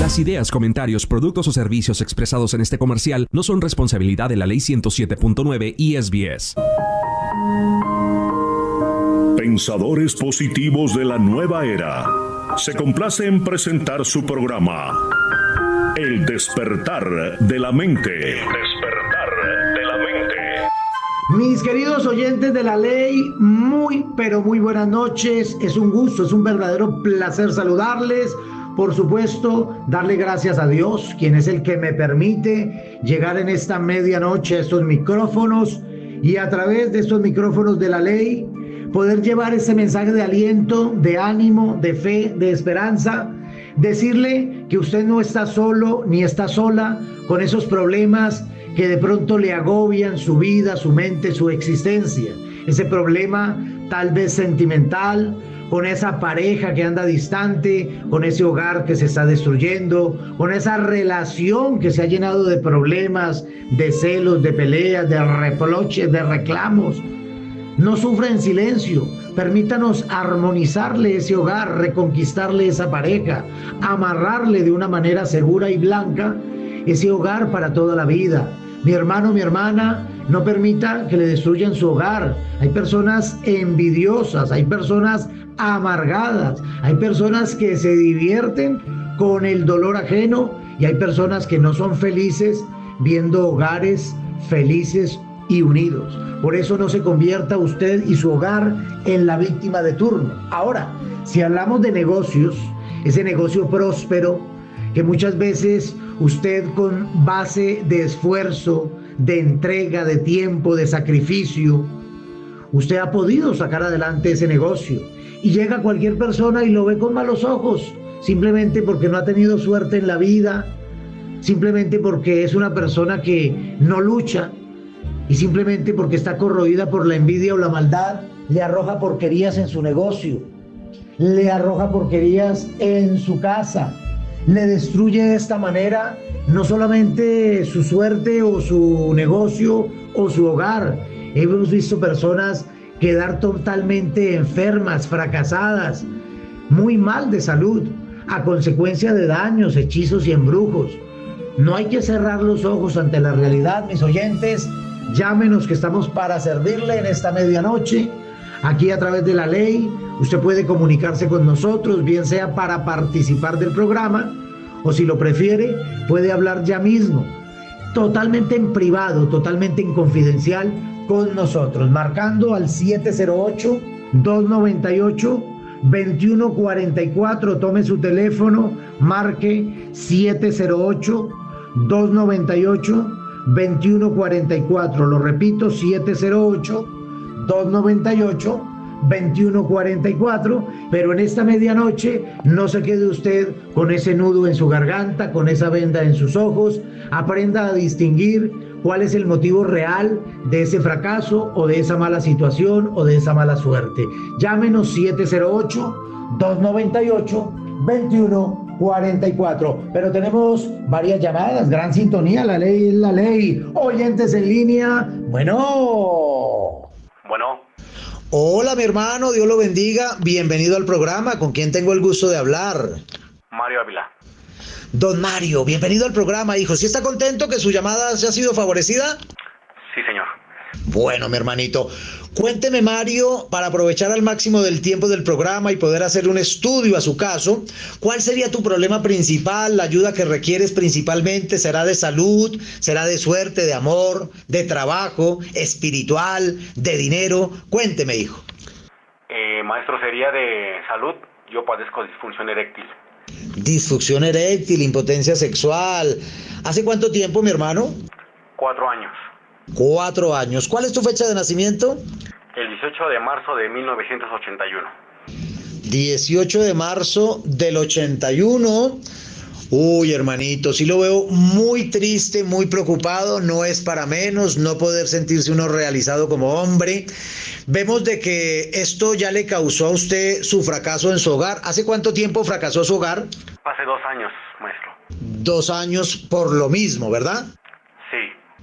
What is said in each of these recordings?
Las ideas, comentarios, productos o servicios expresados en este comercial no son responsabilidad de la Ley 107.9 y SBS. Pensadores positivos de la nueva era. Se complace en presentar su programa El despertar de la mente. El despertar de la mente. Mis queridos oyentes de la ley, muy pero muy buenas noches. Es un gusto, es un verdadero placer saludarles. Por supuesto, darle gracias a Dios, quien es el que me permite llegar en esta medianoche a estos micrófonos y a través de estos micrófonos de la ley poder llevar ese mensaje de aliento, de ánimo, de fe, de esperanza, decirle que usted no está solo ni está sola con esos problemas que de pronto le agobian su vida, su mente, su existencia. Ese problema tal vez sentimental, con esa pareja que anda distante, con ese hogar que se está destruyendo, con esa relación que se ha llenado de problemas, de celos, de peleas, de reproches, de reclamos. No sufra en silencio. Permítanos armonizarle ese hogar, reconquistarle esa pareja, amarrarle de una manera segura y blanca ese hogar para toda la vida. Mi hermano, mi hermana, no permita que le destruyan su hogar. Hay personas envidiosas, hay personas amargadas, hay personas que se divierten con el dolor ajeno y hay personas que no son felices viendo hogares felices y unidos. Por eso no se convierta usted y su hogar en la víctima de turno. Ahora, si hablamos de negocios, ese negocio próspero que muchas veces usted con base de esfuerzo, de entrega, de tiempo, de sacrificio, usted ha podido sacar adelante ese negocio y llega cualquier persona y lo ve con malos ojos, simplemente porque no ha tenido suerte en la vida, simplemente porque es una persona que no lucha y simplemente porque está corroída por la envidia o la maldad, le arroja porquerías en su negocio, le arroja porquerías en su casa, le destruye de esta manera no solamente su suerte o su negocio o su hogar. Hemos visto personas quedar totalmente enfermas, fracasadas, muy mal de salud, a consecuencia de daños, hechizos y embrujos. No hay que cerrar los ojos ante la realidad, mis oyentes. Llámenos que estamos para servirle en esta medianoche. Aquí a través de la ley, usted puede comunicarse con nosotros, bien sea para participar del programa, o si lo prefiere, puede hablar ya mismo, totalmente en privado, totalmente en confidencial con nosotros, marcando al 708-298-2144. Tome su teléfono, marque 708-298-2144. Lo repito, 708-298-2144, pero en esta medianoche no se quede usted con ese nudo en su garganta, con esa venda en sus ojos. Aprenda a distinguir cuál es el motivo real de ese fracaso o de esa mala situación o de esa mala suerte. Llámenos 708-298-2144. Pero tenemos varias llamadas, gran sintonía, la ley es la ley. Oyentes en línea, bueno. Hola, mi hermano, Dios lo bendiga. Bienvenido al programa. ¿Con quién tengo el gusto de hablar? Mario Ávila. Don Mario, bienvenido al programa, hijo. ¿Sí está contento que su llamada se ha sido favorecida? Sí, señor. Bueno, mi hermanito, cuénteme, Mario, para aprovechar al máximo del tiempo del programa y poder hacer un estudio a su caso, ¿cuál sería tu problema principal? ¿La ayuda que requieres principalmente será de salud, será de suerte, de amor, de trabajo, espiritual, de dinero? Cuénteme, hijo. Maestro, sería de salud. Yo padezco disfunción eréctil. Disfunción eréctil, impotencia sexual. ¿Hace cuánto tiempo, mi hermano? 4 años. 4 años. ¿Cuál es tu fecha de nacimiento? El 18 de marzo de 1981. 18 de marzo del 81. Uy, hermanito, sí lo veo muy triste, muy preocupado. No es para menos no poder sentirse uno realizado como hombre. Vemos de que esto ya le causó a usted su fracaso en su hogar. ¿Hace cuánto tiempo fracasó su hogar? Hace 2 años, maestro. 2 años por lo mismo, ¿verdad? Sí.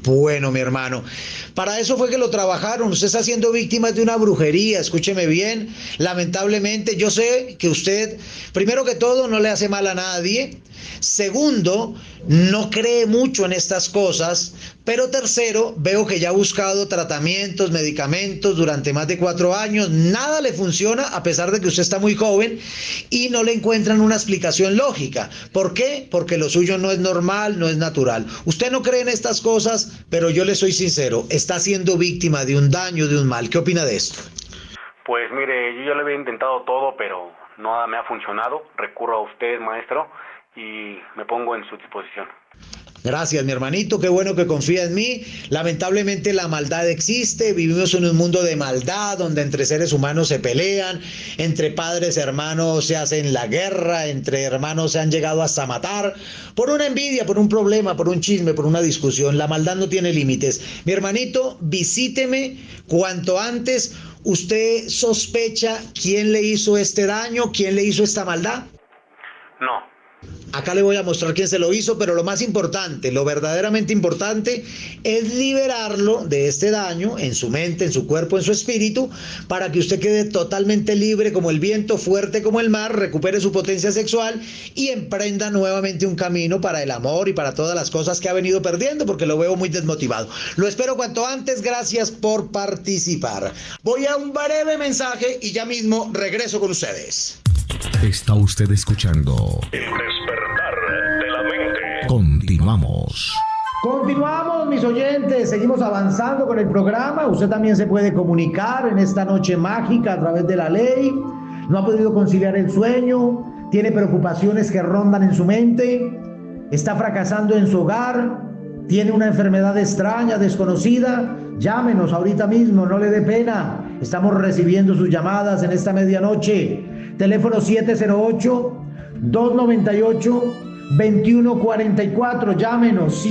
Bueno, mi hermano, para eso fue que lo trabajaron. Usted está siendo víctima de una brujería, escúcheme bien. Lamentablemente, yo sé que usted, primero que todo, no le hace mal a nadie. Segundo, no cree mucho en estas cosas. Pero tercero, veo que ya ha buscado tratamientos, medicamentos durante más de 4 años. Nada le funciona a pesar de que usted está muy joven y no le encuentran una explicación lógica. ¿Por qué? Porque lo suyo no es normal, no es natural. Usted no cree en estas cosas, pero yo le soy sincero, está siendo víctima de un daño, de un mal. ¿Qué opina de esto? Pues mire, yo ya lo había intentado todo, pero nada me ha funcionado. Recurro a usted, maestro, y me pongo en su disposición. Gracias, mi hermanito, qué bueno que confía en mí. Lamentablemente la maldad existe, vivimos en un mundo de maldad donde entre seres humanos se pelean, entre padres, hermanos se hacen la guerra, entre hermanos se han llegado hasta matar, por una envidia, por un problema, por un chisme, por una discusión. La maldad no tiene límites. Mi hermanito, visíteme cuanto antes. ¿Usted sospecha quién le hizo este daño, quién le hizo esta maldad? No. Acá le voy a mostrar quién se lo hizo, pero lo más importante, lo verdaderamente importante es liberarlo de este daño en su mente, en su cuerpo, en su espíritu, para que usted quede totalmente libre como el viento, fuerte como el mar, recupere su potencia sexual y emprenda nuevamente un camino para el amor y para todas las cosas que ha venido perdiendo, porque lo veo muy desmotivado. Lo espero cuanto antes, gracias por participar. Voy a un breve mensaje y ya mismo regreso con ustedes. Está usted escuchando El despertar de la mente. Continuamos. Continuamos, mis oyentes, seguimos avanzando con el programa. Usted también se puede comunicar en esta noche mágica a través de la ley. No ha podido conciliar el sueño, tiene preocupaciones que rondan en su mente, está fracasando en su hogar, tiene una enfermedad extraña, desconocida. Llámenos ahorita mismo, no le dé pena. Estamos recibiendo sus llamadas en esta medianoche. Teléfono 708-298-2144. Llámenos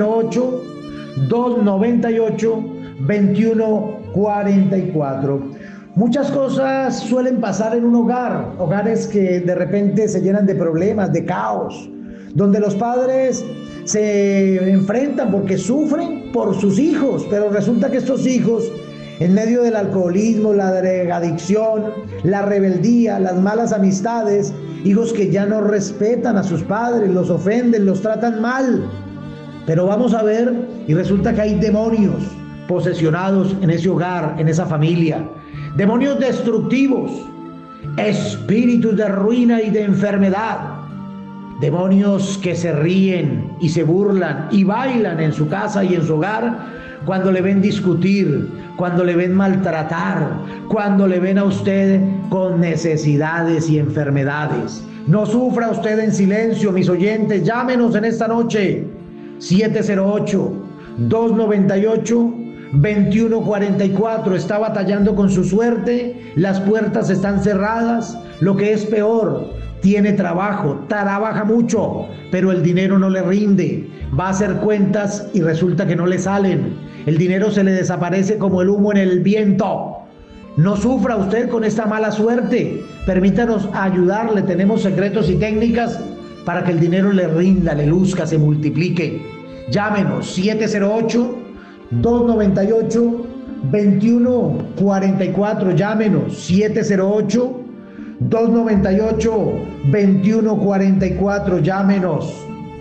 708-298-2144. Muchas cosas suelen pasar en un hogar, hogares que de repente se llenan de problemas, de caos, donde los padres se enfrentan porque sufren por sus hijos, pero resulta que estos hijos, en medio del alcoholismo, la drogadicción, la rebeldía, las malas amistades, hijos que ya no respetan a sus padres, los ofenden, los tratan mal. Pero vamos a ver, y resulta que hay demonios posesionados en ese hogar, en esa familia. Demonios destructivos, espíritus de ruina y de enfermedad. Demonios que se ríen y se burlan y bailan en su casa y en su hogar cuando le ven discutir, cuando le ven maltratar, cuando le ven a usted con necesidades y enfermedades. No sufra usted en silencio, mis oyentes. Llámenos en esta noche 708-298-2144. Está batallando con su suerte, las puertas están cerradas, lo que es peor, tiene trabajo, trabaja mucho, pero el dinero no le rinde, va a hacer cuentas y resulta que no le salen, el dinero se le desaparece como el humo en el viento. No sufra usted con esta mala suerte, permítanos ayudarle, tenemos secretos y técnicas para que el dinero le rinda, le luzca, se multiplique. Llámenos 708-298-2144, llámenos 708-298-2144, llámenos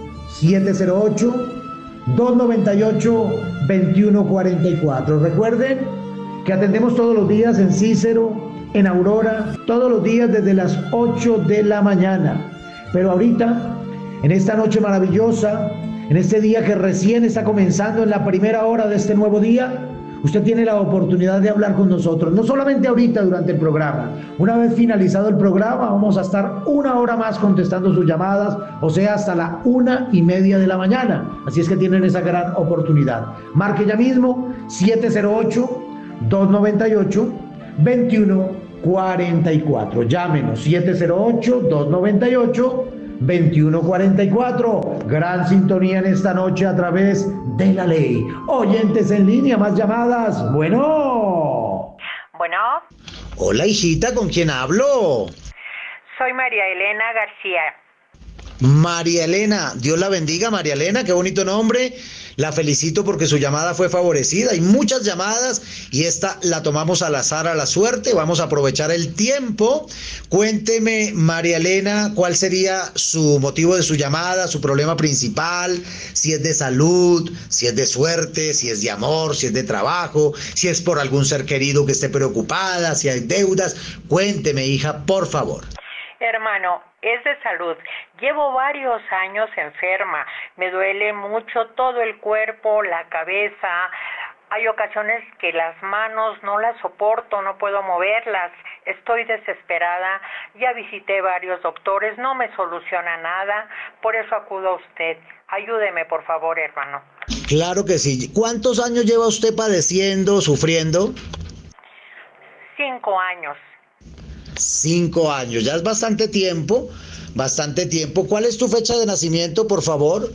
708-298-2144. Recuerden que atendemos todos los días en Cícero, en Aurora, todos los días desde las 8 de la mañana. Pero ahorita, en esta noche maravillosa, en este día que recién está comenzando, en la primera hora de este nuevo día, usted tiene la oportunidad de hablar con nosotros, no solamente ahorita durante el programa. Una vez finalizado el programa, vamos a estar 1 hora más contestando sus llamadas, o sea, hasta la 1:30 de la mañana. Así es que tienen esa gran oportunidad. Marque ya mismo 708-298-2144. Llámenos 708-298-2144. Gran sintonía en esta noche a través de la ley. Oyentes en línea, más llamadas. Bueno. Hola, hijita, ¿con quién hablo? Soy María Elena García. María Elena, Dios la bendiga, María Elena, qué bonito nombre. La felicito porque su llamada fue favorecida. Hay muchas llamadas y esta la tomamos al azar, a la suerte. Vamos a aprovechar el tiempo. Cuénteme, María Elena, cuál sería su motivo de su llamada, su problema principal, si es de salud, si es de suerte, si es de amor, si es de trabajo, si es por algún ser querido que esté preocupada, si hay deudas. Cuénteme, hija, por favor. Hermano, es de salud. Llevo varios años enferma. Me duele mucho todo el cuerpo, la cabeza. Hay ocasiones que las manos no las soporto, no puedo moverlas. Estoy desesperada. Ya visité varios doctores, no me soluciona nada. Por eso acudo a usted. Ayúdeme, por favor, hermano. Claro que sí. ¿Cuántos años lleva usted padeciendo, sufriendo? 5 años. 5 años, ya es bastante tiempo, bastante tiempo. ¿Cuál es tu fecha de nacimiento, por favor?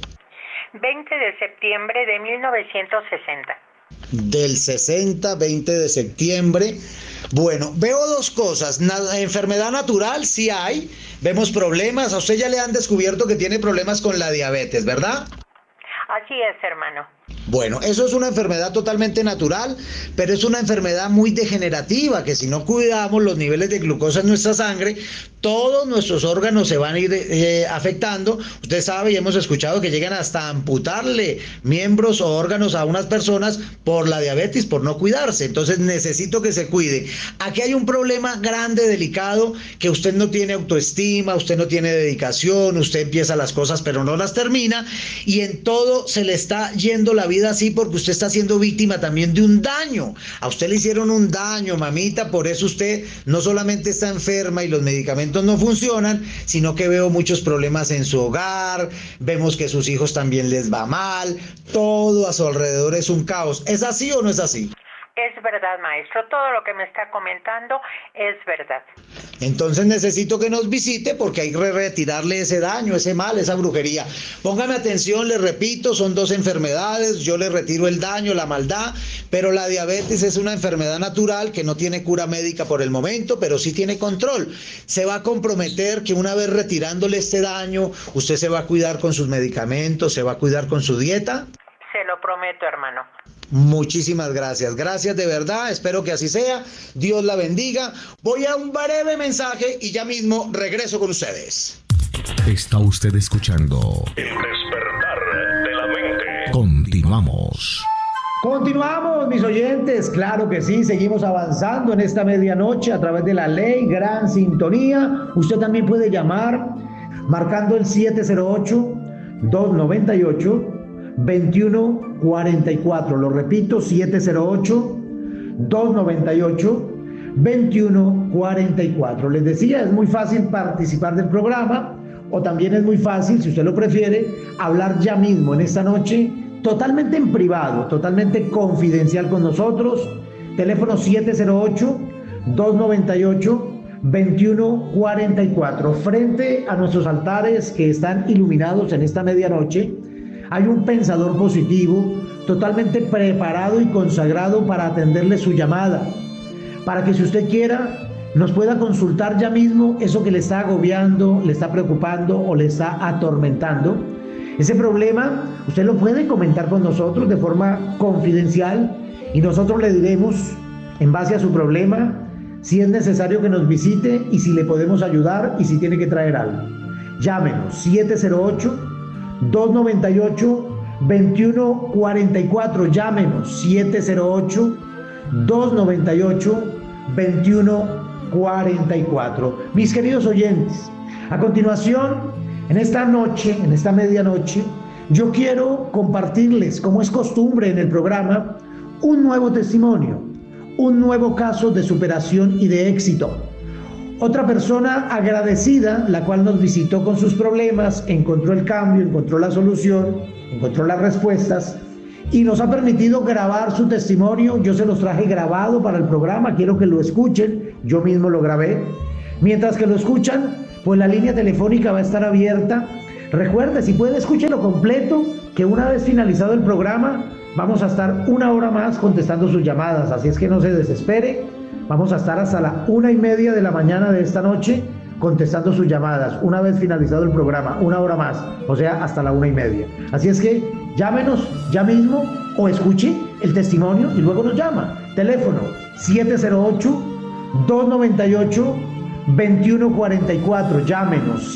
20 de septiembre de 1960. Del 60, 20 de septiembre. Bueno, veo dos cosas. Enfermedad natural, sí hay. Vemos problemas. A usted ya le han descubierto que tiene problemas con la diabetes, ¿verdad? Así es, hermano. Bueno, eso es una enfermedad totalmente natural, pero es una enfermedad muy degenerativa, que si no cuidamos los niveles de glucosa en nuestra sangre, todos nuestros órganos se van a ir afectando. Usted sabe y hemos escuchado que llegan hasta amputarle miembros o órganos a unas personas por la diabetes, por no cuidarse. Entonces necesito que se cuide. Aquí hay un problema grande, delicado, que usted no tiene autoestima, usted no tiene dedicación, usted empieza las cosas pero no las termina, y en todo se le está yendo la vida así porque usted está siendo víctima también de un daño. A usted le hicieron un daño, mamita, por eso usted no solamente está enferma y los medicamentos no funcionan, sino que veo muchos problemas en su hogar, vemos que a sus hijos también les va mal, todo a su alrededor es un caos. ¿Es así o no es así? Es verdad, maestro. Todo lo que me está comentando es verdad. Entonces necesito que nos visite porque hay que retirarle ese daño, ese mal, esa brujería. Póngame atención, le repito, son 2 enfermedades. Yo le retiro el daño, la maldad, pero la diabetes es una enfermedad natural que no tiene cura médica por el momento, pero sí tiene control. Se va a comprometer que una vez retirándole este daño, usted se va a cuidar con sus medicamentos, se va a cuidar con su dieta. Se lo prometo, hermano. Muchísimas gracias, gracias de verdad, espero que así sea, Dios la bendiga. Voy a un breve mensaje y ya mismo regreso con ustedes. Está usted escuchando El despertar de la mente. Continuamos. Continuamos, mis oyentes, claro que sí, seguimos avanzando en esta medianoche a través de la ley, gran sintonía. Usted también puede llamar marcando el 708-298-2144. Lo repito, 708-298-2144. Les decía, es muy fácil participar del programa, o también es muy fácil, si usted lo prefiere, hablar ya mismo en esta noche, totalmente en privado, totalmente confidencial con nosotros. Teléfono 708-298-2144. Frente a nuestros altares que están iluminados en esta medianoche, hay un pensador positivo, totalmente preparado y consagrado para atenderle su llamada, para que si usted quiera, nos pueda consultar ya mismo eso que le está agobiando, le está preocupando o le está atormentando. Ese problema usted lo puede comentar con nosotros de forma confidencial y nosotros le diremos, en base a su problema, si es necesario que nos visite y si le podemos ayudar y si tiene que traer algo. Llámenos 708-298-2144. Llámenos 708-298-2144. Mis queridos oyentes, a continuación, en esta noche, en esta medianoche, yo quiero compartirles, como es costumbre en el programa, un nuevo testimonio, un nuevo caso de superación y de éxito. Otra persona agradecida, la cual nos visitó con sus problemas, encontró el cambio, encontró la solución, encontró las respuestas y nos ha permitido grabar su testimonio. Yo se los traje grabado para el programa, quiero que lo escuchen, yo mismo lo grabé. Mientras que lo escuchan, pues la línea telefónica va a estar abierta. Recuerde, si puede, escúchelo completo, que una vez finalizado el programa, vamos a estar 1 hora más contestando sus llamadas, así es que no se desespere. Vamos a estar hasta la 1:30 de la mañana de esta noche contestando sus llamadas una vez finalizado el programa, 1 hora más, o sea, hasta la 1:30. Así es que llámenos ya mismo o escuche el testimonio y luego nos llama. Teléfono 708-298-2144. Llámenos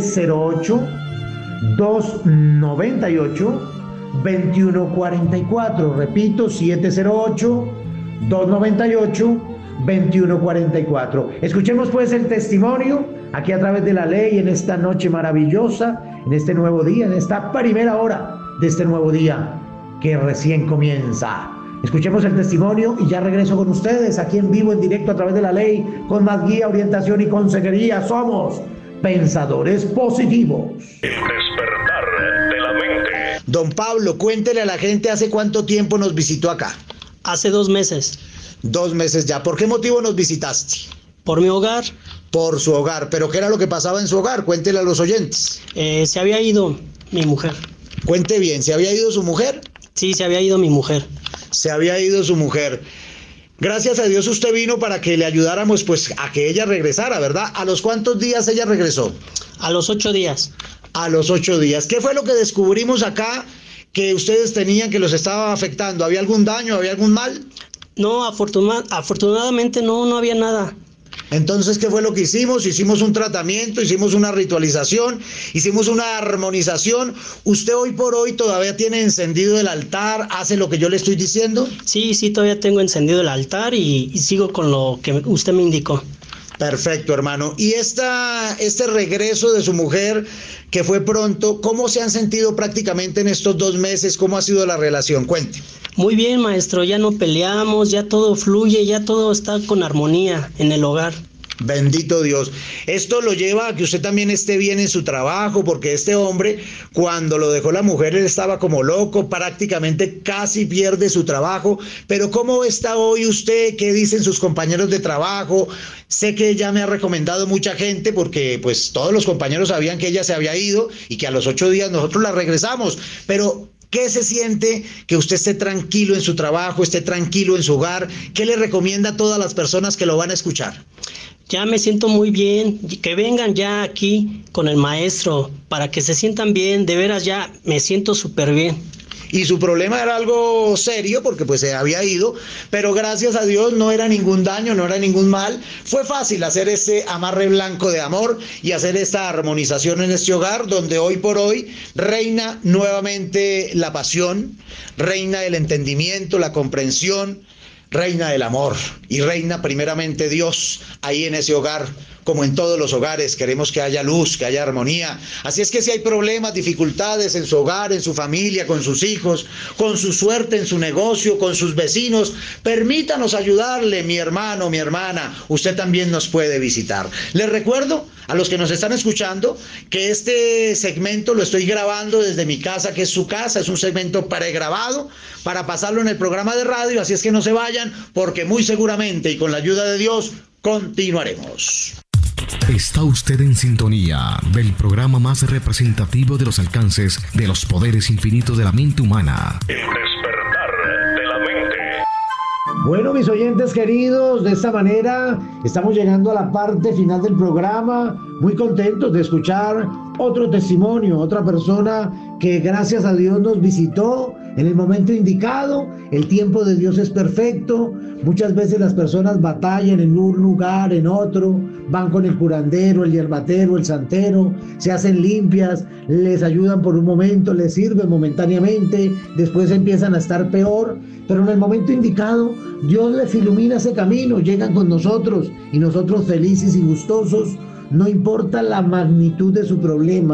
708-298-2144. Repito, 708-298-2144. Escuchemos pues el testimonio aquí a través de La Ley en esta noche maravillosa, en este nuevo día, en esta primera hora de este nuevo día que recién comienza. Escuchemos el testimonio y ya regreso con ustedes aquí en vivo, en directo a través de La Ley, con más guía, orientación y consejería. Somos Pensadores Positivos. El despertar de la mente. Don Pablo, cuéntele a la gente hace cuánto tiempo nos visitó acá. Hace 2 meses. 2 meses ya. ¿Por qué motivo nos visitaste? Por mi hogar. Por su hogar. ¿Pero qué era lo que pasaba en su hogar? Cuéntele a los oyentes. Se había ido mi mujer. Cuente bien, ¿se había ido su mujer? Sí, se había ido mi mujer. Se había ido su mujer. Gracias a Dios usted vino para que le ayudáramos pues a que ella regresara, ¿verdad? ¿A los cuántos días ella regresó? A los 8 días. A los 8 días. ¿Qué fue lo que descubrimos acá que ustedes tenían que los estaba afectando? ¿Había algún daño? ¿Había algún mal? No, afortunadamente no había nada. Entonces, ¿qué fue lo que hicimos? Hicimos un tratamiento, hicimos una ritualización, hicimos una armonización. ¿Usted hoy por hoy todavía tiene encendido el altar? ¿Hace lo que yo le estoy diciendo? Sí, todavía tengo encendido el altar y sigo con lo que usted me indicó. Perfecto, hermano. Y este regreso de su mujer, que fue pronto, ¿cómo se han sentido prácticamente en estos 2 meses? ¿Cómo ha sido la relación? Cuente. Muy bien, maestro, ya no peleamos, ya todo fluye, ya todo está con armonía en el hogar. Bendito Dios. Esto lo lleva a que usted también esté bien en su trabajo, porque este hombre, cuando lo dejó la mujer, él estaba como loco, prácticamente casi pierde su trabajo. Pero ¿cómo está hoy usted? ¿Qué dicen sus compañeros de trabajo? Sé que ella me ha recomendado mucha gente, porque pues todos los compañeros sabían que ella se había ido y que a los 8 días nosotros la regresamos. Pero ¿qué se siente que usted esté tranquilo en su trabajo, esté tranquilo en su hogar? ¿Qué le recomienda a todas las personas que lo van a escuchar? Ya me siento muy bien, que vengan ya aquí con el maestro para que se sientan bien, de veras ya me siento súper bien. Y su problema era algo serio porque pues se había ido, pero gracias a Dios no era ningún daño, no era ningún mal. Fue fácil hacer este amarre blanco de amor y hacer esta armonización en este hogar donde hoy por hoy reina nuevamente la pasión, reina el entendimiento, la comprensión, reina el amor y reina primeramente Dios ahí en ese hogar. Como en todos los hogares, queremos que haya luz, que haya armonía. Así es que si hay problemas, dificultades en su hogar, en su familia, con sus hijos, con su suerte en su negocio, con sus vecinos, permítanos ayudarle, mi hermano, mi hermana. Usted también nos puede visitar. Les recuerdo a los que nos están escuchando que este segmento lo estoy grabando desde mi casa, que es su casa. Es un segmento pregrabado para pasarlo en el programa de radio. Así es que no se vayan, porque muy seguramente y con la ayuda de Dios continuaremos. Está usted en sintonía del programa más representativo de los alcances de los poderes infinitos de la mente humana. El despertar de la mente. Bueno, mis oyentes queridos, de esta manera estamos llegando a la parte final del programa, muy contentos de escuchar otro testimonio, otra persona que gracias a Dios nos visitó en el momento indicado. El tiempo de Dios es perfecto. Muchas veces las personas batallan en un lugar, en otro, van con el curandero, el hierbatero, el santero, se hacen limpias, les ayudan por un momento, les sirven momentáneamente, después empiezan a estar peor, pero en el momento indicado Dios les ilumina ese camino, llegan con nosotros y nosotros felices y gustosos, no importa la magnitud de su problema.